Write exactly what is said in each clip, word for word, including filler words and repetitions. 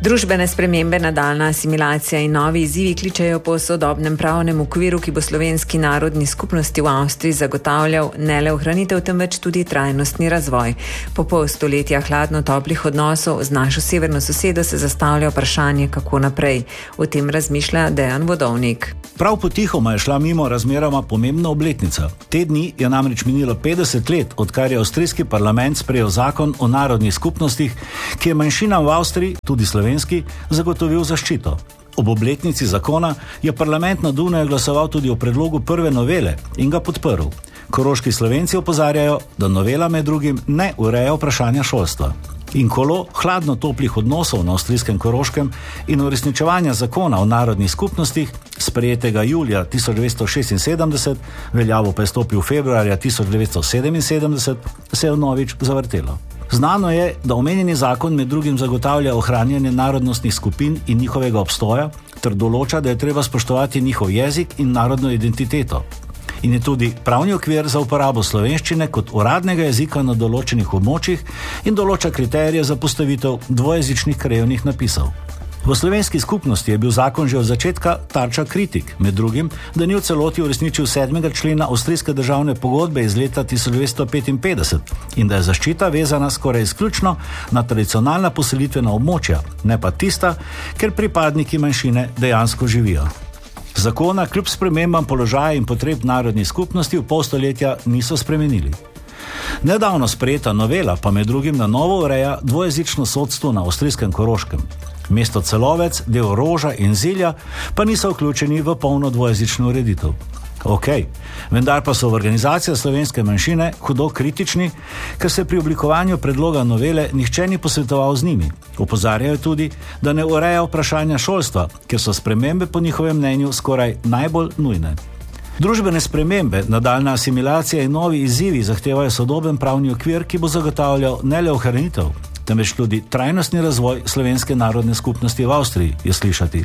Družbene spremembe, nadaljna asimilacija in novi izzivi kličejo po sodobnem pravnem okviru, ki bo slovenski narodni skupnosti v Avstriji zagotavljal ne le ohranitev, temveč tudi trajnostni razvoj. Po pol stoletja hladno toplih odnosov z našo severno sosedo se zastavlja vprašanje, kako naprej. O tem razmišlja Dejan Vodovnik. Prav potihoma je šla mimo razmeroma pomembna obletnica. Te dni je namreč minilo petdeset let, odkar je avstrijski parlament sprejel zakon o narodnih skupnostih, ki je manjšinam v Avstriji, tudi slovenski, zagotovil zaščito. Ob obletnici zakona je parlament na Dunaju glasoval tudi o predlogu prve novele in ga podprl. Koroški Slovenci opozarjajo, da novela med drugim ne ureja vprašanja šolstva. In kolo hladno toplih odnosov na avstrijskem Koroškem in uresničevanja zakona o narodnih skupnostih, sprejetega julija tisoč devetsto šestinsedemdeset, veljavo pa je stopil februarja tisoč devetsto sedeminsedemdeset, se je vnovič zavrtelo. Znano je, da omenjeni zakon med drugim zagotavlja ohranjanje narodnostnih skupin in njihovega obstoja, ter določa, da je treba spoštovati njihov jezik in narodno identiteto. In je tudi pravni okvir za uporabo slovenščine kot uradnega jezika na določenih območjih in določa kriterije za postavitev dvojezičnih krajevnih napisov. V slovenski skupnosti je bil zakon že od začetka tarča kritik, med drugim, da ni v celoti uresničil sedmega člena avstrijske državne pogodbe iz leta tisoč devetsto petinpetdeset in da je zaščita vezana skoraj izključno na tradicionalna poselitvena območja, ne pa tista, ker pripadniki manjšine dejansko živijo. Zakona kljub spremembam položaja in potreb narodnih skupnosti v pol stoletja niso spremenili. Nedavno sprejeta novela pa med drugim na novo ureja dvojezično sodstvo na avstrijskem Koroškem. Mesto Celovec, del Roža in Zilja pa niso vključeni v polno dvojezično ureditev. Ok, vendar pa so v organizaciji slovenske manjšine hudo kritični, ker se pri oblikovanju predloga novele nihče ni posvetoval z njimi. Opozarjajo tudi, da ne ureja vprašanja šolstva, ker so spremembe po njihovem mnenju skoraj najbolj nujne. Družbene spremembe, nadaljna asimilacija in novi izzivi zahtevajo sodoben pravni okvir, ki bo zagotavljal ne le ohranitev, temveč tudi trajnostni razvoj slovenske narodne skupnosti v Avstriji, je slišati.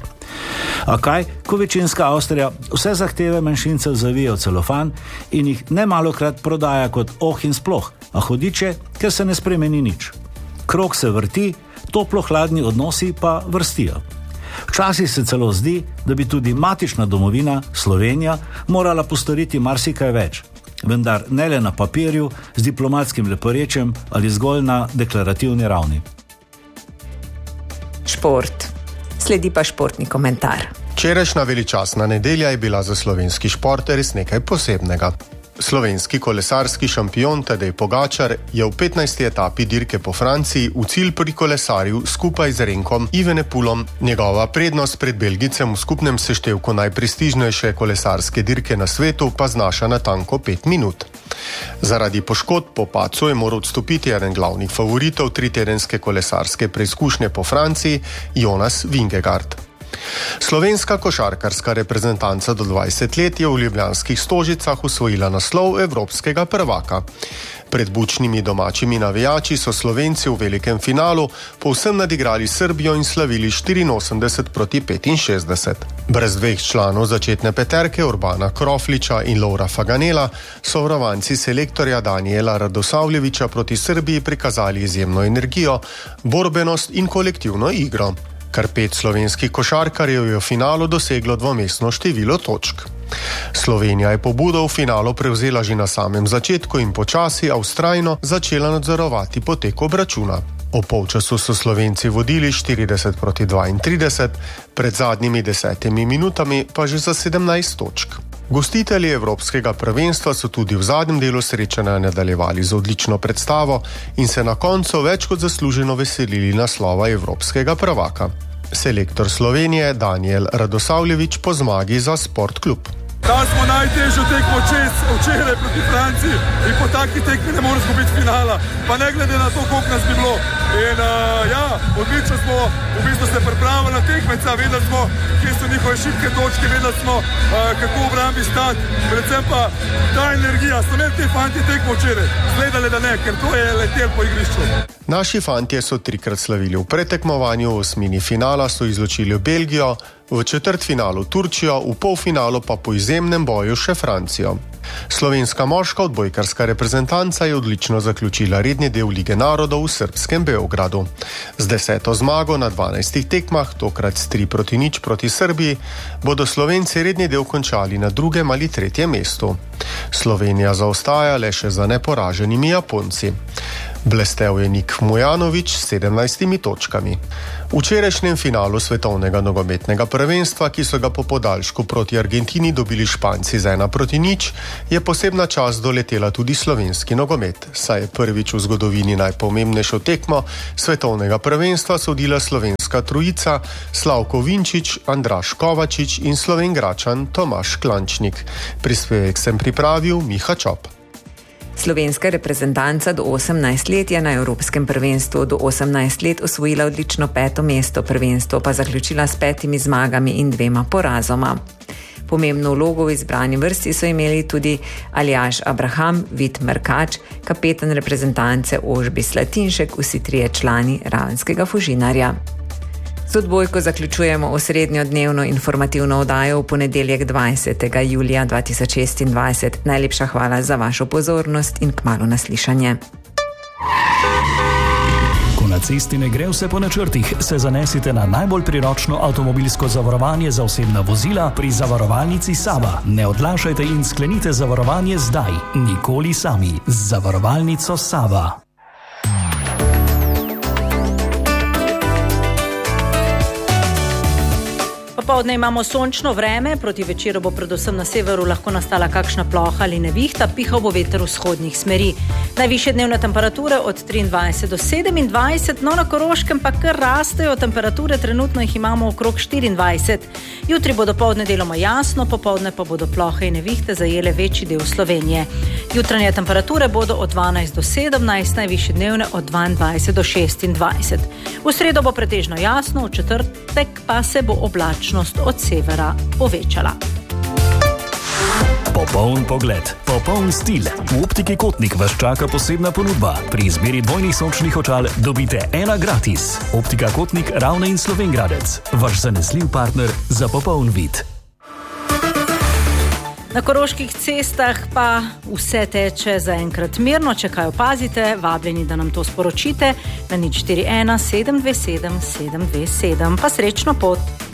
A kaj, ko večinska Avstrija vse zahteve manjšincev zavije v celofan in jih nemalokrat prodaja kot oh in sploh, a hudiče, ker se ne spremeni nič. Krog se vrti, toplo-hladni odnosi pa vrstijo. Včasih se celo zdi, da bi tudi matična domovina, Slovenija, morala postoriti marsikaj več. Vendar ne le na papirju, z diplomatskim leporečjem ali zgolj na deklarativni ravni. Šport. Sledi pa športni komentar. Včerajšnja veličastna nedelja je bila za slovenski šport res nekaj posebnega. Slovenski kolesarski šampion Tadej Pogačar je v petnajsti etapi dirke po Franciji v cilj prikolesaril skupaj z Renkom Evenepoelom. Njegova prednost pred Belgijcem v skupnem seštevku najprestižnejše kolesarske dirke na svetu pa znaša natanko pet minut. Zaradi poškodb po padcu je moral odstopiti eden glavnih favoritov tritedenske kolesarske preizkušnje po Franciji, Jonas Vingegaard. Slovenska košarkarska reprezentanca do dvajset let je v ljubljanskih Stožicah osvojila naslov evropskega prvaka. Pred bučnimi domačimi navijači so Slovenci v velikem finalu povsem nadigrali Srbijo in slavili štiriinosemdeset proti petinšestdeset. Brez dveh članov začetne peterke Urbana Krofliča in Lovra Faganela so varovanci selektorja Danijela Radosavljevića proti Srbiji prikazali izjemno energijo, borbenost in kolektivno igro. Kar pet slovenskih košarkarjev je v finalu doseglo dvomestno število točk. Slovenija je pobudo v finalu prevzela že na samem začetku in počasi, a vztrajno začela nadzorovati potek obračuna. O polčasu so Slovenci vodili štirideset proti dvaintrideset, pred zadnjimi desetimi minutami pa že za sedemnajst točk. Gostitelji evropskega prvenstva so tudi v zadnjem delu srečanja nadaljevali z odlično predstavo in se na koncu več kot zasluženo veselili naslova evropskega prvaka. Selektor Slovenije Danijel Radosavljević po zmagi za Sport klub. Dali smo najtežjo tekmo čez včeraj proti Franciji in po taki tekmi ne moremo izgubiti finala, pa ne glede na to, koliko nas bi bilo. In uh, ja, odlično smo v bistvu se pripravili na tekmeca, vedeli smo, kje so njihove šibke točke, vedeli smo, uh, kako v obrambi stati, predvsem pa ta energija. So imeli te fanti tekmo včeraj, gledali da ne, ker to je letel po igrišču. Naši fantje so trikrat slavili v pretekmovanju, v osmini finala so izločili Belgijo, v četrtfinalu Turčijo, v polfinalu pa po izjemnem boju še Francijo. Slovenska moška odbojkarska reprezentanca je odlično zaključila redni del Lige narodov v srbskem Beogradu. Z deseto zmago na dvanajstih tekmah, tokrat s tri proti nič proti Srbiji, bodo Slovenci redni del končali na drugem ali tretjem mestu. Slovenija zaostaja le še za neporaženimi Japonci. Blestel je Nik Mujanović s sedemnajstimi točkami. V včerajšnjem finalu svetovnega nogometnega prvenstva, ki so ga po podaljšku proti Argentini dobili Španci z ena proti nič, je posebna čast doletela tudi slovenski nogomet, saj je prvič v zgodovini najpomembnejšo tekmo svetovnega prvenstva sodila slovenska trojica Slavko Vinčić, Andraž Kovačič in Slovengračan Tomaž Klančnik. Prispevek sem pripravil Miha Čop. Slovenska reprezentanca do osemnajst let je na Evropskem prvenstvu do osemnajst let osvojila odlično peto mesto, prvenstvo pa zaključila s petimi zmagami in dvema porazoma. Pomembno vlogo v izbrani vrsti so imeli tudi Aljaž Abraham, Vid Mrkač, kapetan reprezentance Ožbi Slatinšek, vsi trije člani Ravenskega Fužinarja. Z odbojko zaključujemo osrednjo dnevno informativno oddajo v ponedeljek dvajsetega julija dva tisoč šestindvajset. Najlepša hvala za vašo pozornost in kmalu naslišanje. Ko na cesti ne gre vse po načrtih, se zanesite na najbolj priročno avtomobilsko zavarovanje za osebna vozila pri zavarovalnici Sava. Ne odlašajte in sklenite zavarovanje zdaj, nikoli sami. Z zavarovalnico Sava. Popoldne imamo sončno vreme, proti večeru bo predvsem na severu lahko nastala kakšna ploha ali nevihta, pihal bo veter vzhodnih smeri. Najvišje dnevne temperature od triindvajset do sedemindvajset, no na Koroškem pa kar rastejo temperature, trenutno jih imamo okrog štiriindvajset. Jutri bo dopoldne deloma jasno, popoldne pa bodo plohe in nevihte zajele večji del Slovenije. Jutranje temperature bodo od dvanajst do sedemnajst, najvišje dnevne od dvaindvajset do šestindvajset. V sredo bo pretežno jasno, v četrtek pa se bo oblačno od severa povečala. Popoln pogled, popoln stil. V Optiki Kotnik vas čaka posebna ponudba. Pri izbiri dvojnih sončnih očal dobite ena gratis. Optika Kotnik, Ravne in Slovenjgradec. Vaš zanesljiv partner za popoln vid. Na koroških cestah pa vse teče zaenkrat mirno. Če kaj opazite, vabljeni, da nam to sporočite na nič štiri ena sedem dve sedem sedem dve sedem. Pa srečno pot!